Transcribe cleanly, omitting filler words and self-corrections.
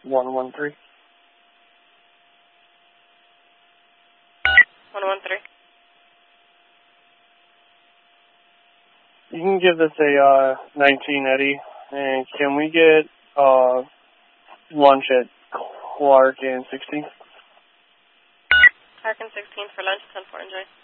113. 113. You can give this a 19 Eddie, and can we get lunch at Clark and 16? Clark and 16 for lunch, 10-4, enjoy.